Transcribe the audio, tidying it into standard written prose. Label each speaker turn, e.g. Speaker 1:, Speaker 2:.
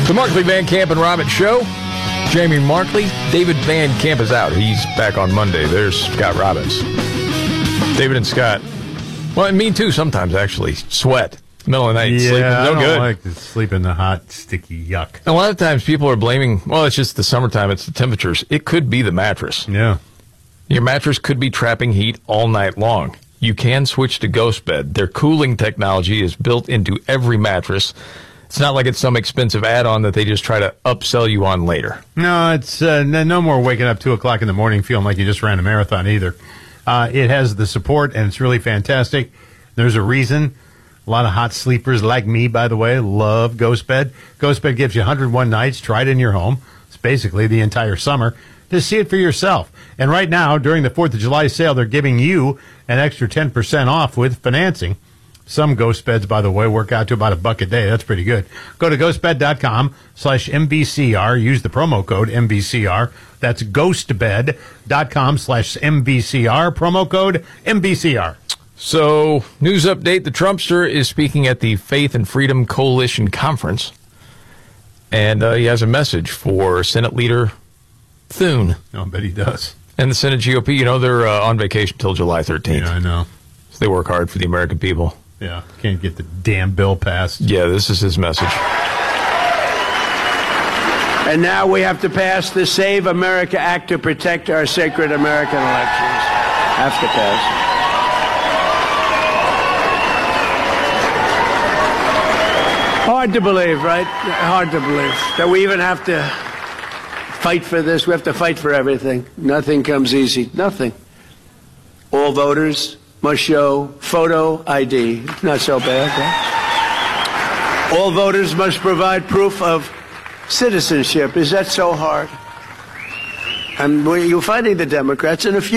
Speaker 1: The Markley, Van Camp, and Robbins Show. Jamie Markley. David Van Camp is out. He's back on Monday. There's Scott Robbins. David and Scott. Well, and me too sometimes, actually. Sweat. Middle of the night.
Speaker 2: Yeah,
Speaker 1: sleeping. No
Speaker 2: I don't
Speaker 1: good.
Speaker 2: like to sleep in the hot, sticky yuck.
Speaker 1: A lot of times people are blaming, well, it's just the summertime. It's the temperatures. It could be the mattress.
Speaker 2: Yeah.
Speaker 1: Your mattress could be trapping heat all night long. You can switch to Ghost Bed. Their cooling technology is built into every mattress. It's not like it's some expensive add-on that they just try to upsell you on later.
Speaker 2: No, it's no more waking up 2 o'clock in the morning feeling like you just ran a marathon either. It has the support, and it's really fantastic. There's a reason. A lot of hot sleepers like me, by the way, love Ghost Bed. Ghost Bed gives you 101 nights. Try it in your home. It's basically the entire summer. Just see it for yourself. And right now, during the 4th of July sale, they're giving you an extra 10% off with financing. Some Ghost Beds, by the way, work out to about $1 a day. That's pretty good. Go to ghostbed.com/MBCR. Use the promo code MBCR. That's ghostbed.com/MBCR. Promo code MBCR.
Speaker 1: So, news update. The Trumpster is speaking at the Faith and Freedom Coalition Conference. And he has a message for Senate Leader Thune.
Speaker 2: Oh, I bet he does.
Speaker 1: And the Senate GOP. You know, they're on vacation till July 13th.
Speaker 2: Yeah, I know.
Speaker 1: So they work hard for the American people.
Speaker 2: Yeah, can't get the damn bill passed.
Speaker 1: Yeah, this is his message.
Speaker 3: And now we have to pass the Save America Act to protect our sacred American elections. Have to pass. Hard to believe, right? Hard to believe that we even have to fight for this. We have to fight for everything. Nothing comes easy. Nothing. All voters must show photo ID. Not so bad, right? All voters must provide proof of citizenship. Is that so hard? And you're fighting the Democrats, and if you